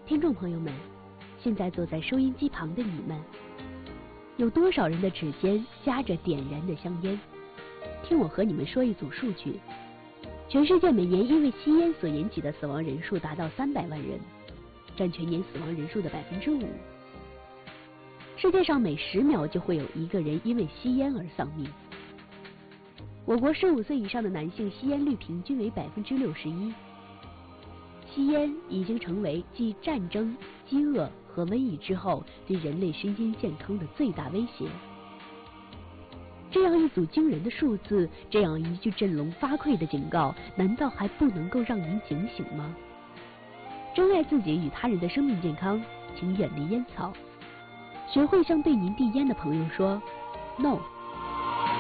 听众朋友们，现在坐在收音机旁的你们，有多少人的指尖夹着点燃的香烟？听我和你们说一组数据：全世界每年因为吸烟所引起的死亡人数达到300万人，占全年死亡人数的5%。世界上每10秒就会有1个人因为吸烟而丧命。我国15岁以上的男性吸烟率平均为61%。吸烟已经成为继战争、饥饿和瘟疫之后对人类身心健康的最大威胁。这样一组惊人的数字，这样一句振聋发聩的警告，难道还不能够让您警醒吗？珍爱自己与他人的生命健康，请远离烟草。学会向对您递烟的朋友说 “No”。